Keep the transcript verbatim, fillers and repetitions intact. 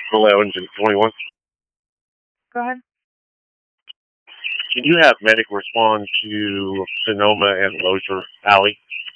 eleven and twenty-one. Go ahead. Can you have medic respond to Sonoma and Lozier Alley?